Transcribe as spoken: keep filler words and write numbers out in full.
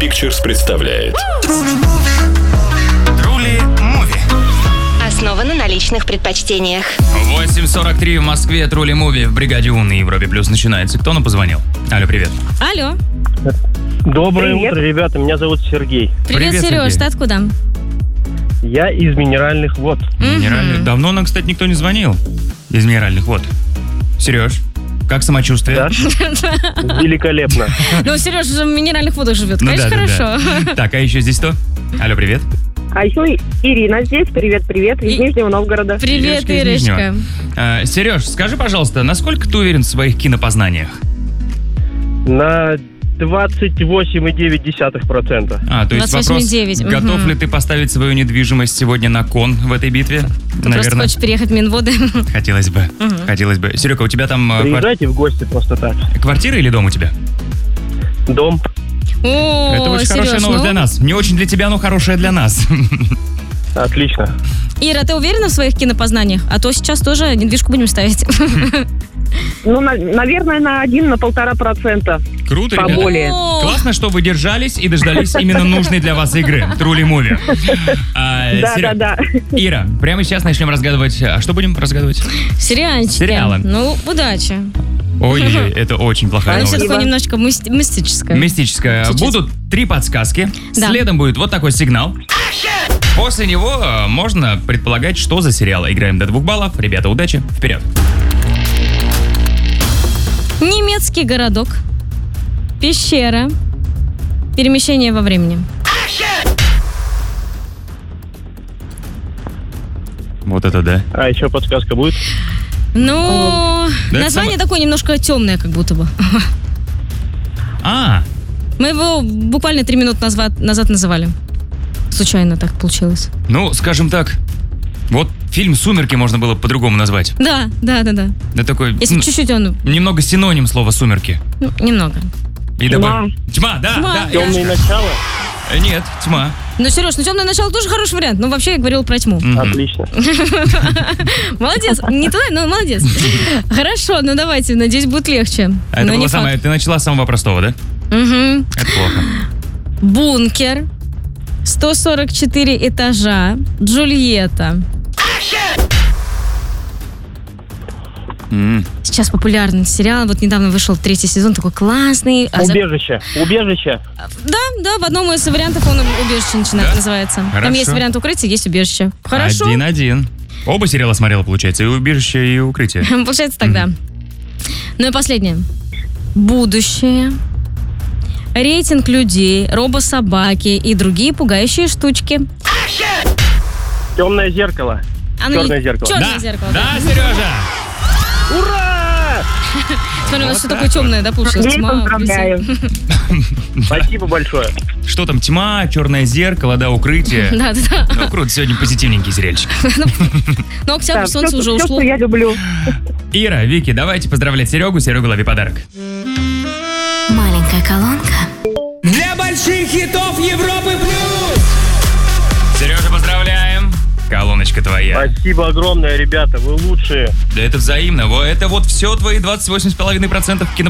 Pictures представляет Truly Movie. Основано на личных предпочтениях. восемь сорок три в Москве. Truly Movie в бригаде У на Европе Плюс начинается. Кто нам позвонил? Алло, привет. Алло. Доброе Привет. утро, ребята. Меня зовут Сергей. Привет, Привет, Сереж, Сергей. ты откуда? Я из Минеральных вод. Минеральных. Давно нам, кстати, никто не звонил из минеральных вод. Сереж, как самочувствие? Да? Великолепно. Ну, Сереж уже в минеральных водах живет, Ну конечно, да, да, хорошо. да. Так, а еще здесь кто? Алло, привет. А еще Ирина здесь. Привет-привет. Из И- Нижнего Новгорода. Привет, Иришка из Ирочка. Нижнего. А, Сереж, скажи, пожалуйста, насколько ты уверен в своих кинопознаниях? На двадцать восемь и девять десятых процента. А, то есть двадцать восемь и вопрос, девять, готов мгм. ли ты поставить свою недвижимость сегодня на кон в этой битве? Ты просто хочешь переехать в Минводы? Хотелось бы. Хотелось бы. Серега, у тебя там э, квар- Приезжайте в гости просто так. квартира или дом у тебя? Дом. О, Это очень хорошая Сереж, новость ну, для нас. Не очень для тебя, но хорошая для нас. Отлично. Ира, ты уверена в своих кинопознаниях? А то сейчас тоже недвижку будем ставить. Ну, на- наверное, на один, на полтора процента. Круто, ребята. Поболее. О, Классно, что вы держались и дождались именно нужной для вас игры. Truly Movie. А, Да, Серег, да, да. Ира, прямо сейчас начнем разгадывать. А что будем разгадывать? Сериальчики. Сериалы. Ну, удачи. Ой-ой-ой, это очень плохая А все новость. такое немножечко мисти- мистическое. Мистическая. Чуть-чуть. Будут три подсказки. Да. Следом будет вот такой сигнал. После него э, можно предполагать, что за сериал. Играем до двух баллов. Ребята, удачи. Вперед. Немецкий городок. Пещера. Перемещение во времени. Вот это да. А еще подсказка будет? Ну, Да, это название само- такое немножко темное, как будто бы. А, Мы его буквально три минуты назад, назад называли. Случайно так получилось. ну, скажем так, вот фильм «Сумерки» можно было по-другому назвать. Да, да, да, да. Это такой, Если ну, чуть-чуть он, немного синоним слова «сумерки». ну, немного. И Тьма. добавь- Тьма, да, Тьма. да. Темные начала? Э, Нет, тьма. Ну, Сереж, ну темное начало тоже хороший вариант. Ну, вообще, я говорил про тьму. Мгм. Отлично. Молодец. Не туда, но молодец. Хорошо, ну давайте, надеюсь, будет легче. А это Но было не самое, факт. ты начала с самого простого, да? Мгм. Это плохо. Бункер. сто сорок четыре этажа. Джульетта. М. Сейчас популярный сериал. Вот недавно вышел третий сезон, такой классный. А за- Убежище. Убежище. Да, да, в одном из вариантов он убежище начинает, Да? называется. Там Хорошо. есть вариант укрытия, есть убежище. Хорошо. Один-один. Оба сериала смотрела, получается, и «Убежище», и «Укрытие». Получается тогда. Ну и последнее. Будущее. Рейтинг людей, робособаки и другие пугающие штучки. Темное зеркало. Черное зеркало. Черное Да, зеркало. да, Сережа! Ура! Смотри, у нас Вот все так такое темное, да, получилось? Андрей, Тьма, поздравляю. укрытие. Спасибо большое. Что там, «Тьма», «Черное зеркало», да, «Укрытие». Да, да, да. Ну, круто, сегодня позитивнейший сериальчик. Но октябрь, Да, солнце все, уже все, ушло. что я люблю. Ира, Вики, давайте поздравлять Серегу. Серега, лови подарок. Маленькая колонка. Для больших хитов Европы плюс! Сережа, поздравляем. Колоночка твоя. Спасибо огромное, ребята. Вы лучшие. Да это взаимно. Во, это вот все твои двадцать восемь с половиной процентов кино